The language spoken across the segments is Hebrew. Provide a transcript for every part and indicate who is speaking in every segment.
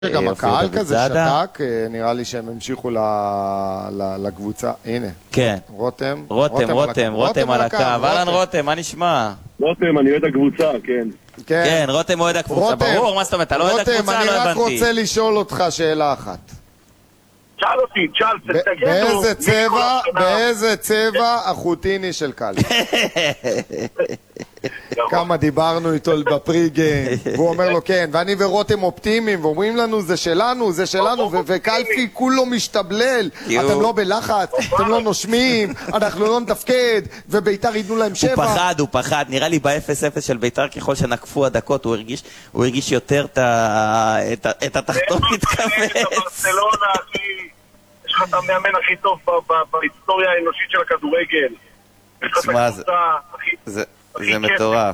Speaker 1: גם הקהל כזה שתק, נראה לי שהם המשיכו לקבוצה. הנה,
Speaker 2: כן. רותם על הקו. אהלן רותם, מה נשמע?
Speaker 3: רותם, אני אוהד הקבוצה, כן.
Speaker 2: כן, רותם אוהד הקבוצה, ברור, מה זאת אומרת? אתה לא אוהד הקבוצה, לא הבנתי.
Speaker 1: רותם, אני רק רוצה לשאול אותך שאלה אחת.
Speaker 3: שאל אותי, תגידו.
Speaker 1: באיזה צבע החוטיני של קל? כמה דיברנו איתו בפריגיים, והוא אומר לו כן, ואני ורותם אופטימיים, ואומרים לנו זה שלנו, זה שלנו, וקלפי כולו משתבלל, אתם לא בלחץ, אתם לא נושמים, אנחנו לא נתפקד, וביתר ייתנו להם 7.
Speaker 2: הוא פחד, נראה לי ב-0-0 של ביתר ככל שנקפו הדקות, הוא הרגיש יותר את התחתון מתכווץ.
Speaker 3: יש לך את המאמן הכי טוב בהיסטוריה האנושית של הכדורגל.
Speaker 2: זה מטורף.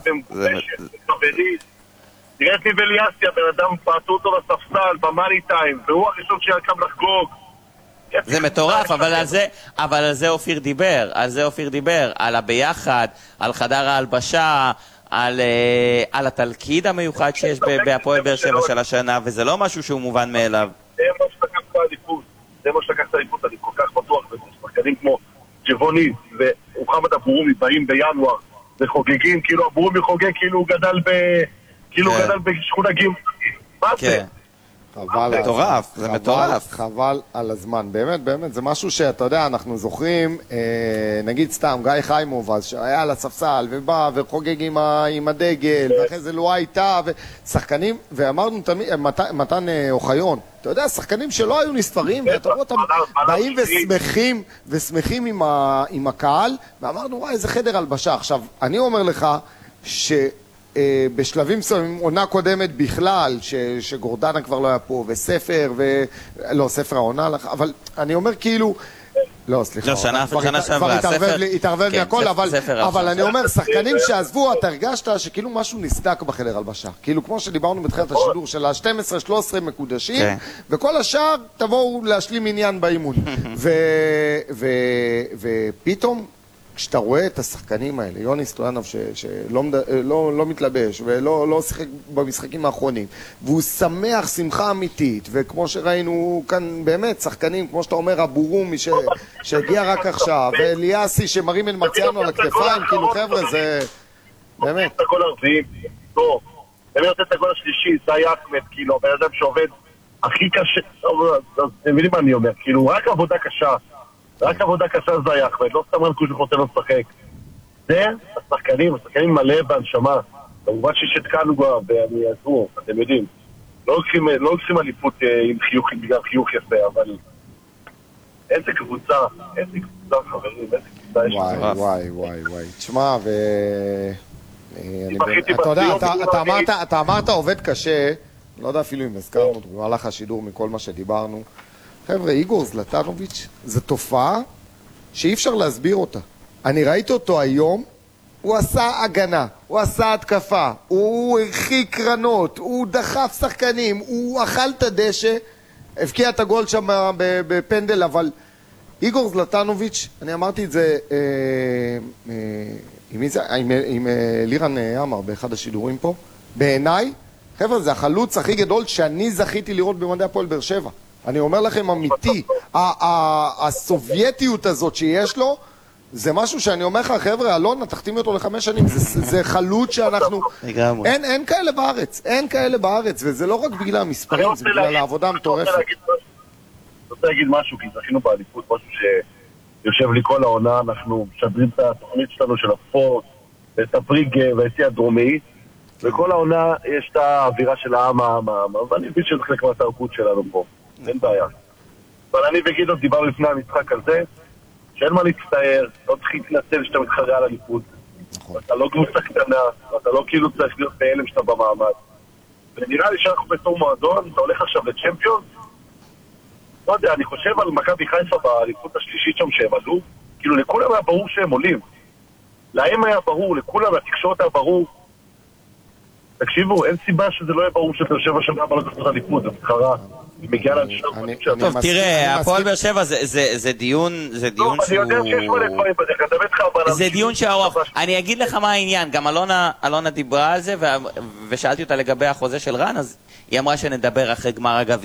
Speaker 3: תראה את ניב אליאסי, הבן אדם פעטו אותו לספסל במאני טיים, והוא הראשון שיקם לחגוג.
Speaker 2: זה מטורף, אבל על זה אופיר דיבר, על הביחד, על חדר ההלבשה, על התלכיד המיוחד שיש בהפועל באר שבע של השנה, וזה לא משהו שהוא מובן מאליו.
Speaker 3: זה מה שלקח את האליפות, אני כל כך בטוח בזה. שחקנים כמו ג'בוני ומוחמד אבורומי באים בינואר וחוגגים, כאילו אבורומי חוגג כאילו הוא גדל בשכונה גימל. מה זה?
Speaker 1: זה מטורף. חבל על הזמן. באמת, זה משהו שאתה יודע, אנחנו זוכרים, נגיד סתם, גיא חיימוב, אז שהיה על הספסל ובא וחוגג עם הדגל, ואחרי זה לא הייתה, ושחקנים, ואמרנו תמיד, מתן אוחיון, אתה יודע, שחקנים שלא היו נספרים, ואתה רואה אותם באים ושמחים עם הקהל, ואמרנו, וואי, איזה חדר הלבשה. עכשיו, אני אומר לך בשלבים מסוימים, עונה קודמת בכלל, שגורדנה כבר לא היה פה, וספר, לא, ספר העונה, אבל אני אומר כאילו, לא, סליחה,
Speaker 2: שנה שעברה,
Speaker 1: התערבב לי הכל, אבל אני אומר, שחקנים שעזבו, אתה הרגשת שכאילו משהו נסדק בחדר הלבשה, כאילו כמו שדיברנו בתחילת השידור של ה-12-13 מקודשים, וכל השאר תבואו להשלים עניין באימון, ופתאום כשאתה רואה את השחקנים האלה, יוני סטויאנוב שלא מתלבש ולא שיחק במשחקים האחרונים, והוא שמח שמחה אמיתית, וכמו שראינו כאן באמת שחקנים, כמו שאתה אומר, אבורומי שהגיע רק עכשיו, ואליאסי שמרים אל מרציאנו על הכתפיים, כאילו חבר'ה, זה באמת.
Speaker 3: את הגול הרביעי, טוב. הם יוצא את הגול השלישי, זה היה אחמד, כאילו, הבן אדם שעובד הכי קשה, אתם מבינים מה אני אומר, כאילו, רק עבודה קשה. רק עבודה קשה זה היה אחמד, לא סתם רנקוש וחוצה לא לשחק. זה, השחקנים מלא בהנשמה. כמובן ששתקנו כבר, ואני אעזרו, אתם יודעים. לא לוקחים אליפות עם חיוך, בגלל חיוך יפה, אבל איזה קבוצה חברים, איזה קבוצה יש.
Speaker 1: וואי. תשמע, אתה יודע, אתה אמרת עובד קשה, לא יודע אפילו אם הזכרנו במהלך השידור מכל מה שדיברנו. חבר'ה, איגור זלטנוביץ' זה תופעה שאי אפשר להסביר אותה. אני ראיתי אותו היום, הוא עשה הגנה, הוא עשה התקפה, הוא הרחיק קרנות, הוא דחף שחקנים, הוא אכל את הדשא, הבקיע את הגול שם בפנדל, אבל איגור זלטנוביץ', אני אמרתי את זה עם לירן אמר באחד השידורים פה, בעיניי, חבר'ה, זה החלוץ הכי גדול שאני זכיתי לראות במדעי הפועל באר שבע. אני אומר לכם אמיתי, הסובייטיות הזאת שיש לו, זה משהו שאני אומר לך, חבר'ה, אלונה, תחתימי אותו ל5 שנים, זה חלוץ שאנחנו... אין כאלה בארץ, וזה לא רק בגלל המספרים, זה בגלל העבודה המטורפת.
Speaker 3: אני רוצה להגיד משהו, כי זכינו באליפות, משהו שיושב לי כל העונה, אנחנו משדרים את התוכנית שלנו של הספורט, את הפריג והיציא הדרומי, וכל העונה יש את האווירה של העם, ואני מבין שזה חלק מהתרבות שלנו פה. אין בעיה. אבל אני וגידו דיברנו לפני המשחק על זה, שאין מה להצטער, לא צריך להתנצל שאתה מתחרה על הליכוד. אתה לא קבוצה קטנה, אתה לא כאילו צריך להיות בהלם שאתה במעמד. ונראה לי שאנחנו בתור מועדון, אתה הולך עכשיו לצ'מפיון, לא יודע, אני חושב על מכבי חיפה באליפות השלישית שם שהם עלו, כאילו לכולם היה ברור שהם עולים. להם היה ברור, לכולם, לתקשורת היה ברור. תקשיבו, אין סיבה שזה לא יהיה ברור שבאר שבע שנה הבאה לא תחזור אליפות, זה מתחרה. היא מגיעה לשם.
Speaker 2: טוב, תראה, הפועל באר שבע זה דיון
Speaker 3: אני יודע שיש מלא דברים בדרך, אתה בטח אבל...
Speaker 2: זה דיון שארוך. אני אגיד לך מה העניין, גם אלונה דיברה על זה, ושאלתי אותה לגבי החוזה של רן, אז היא אמרה שנדבר אחרי גמר הגביע.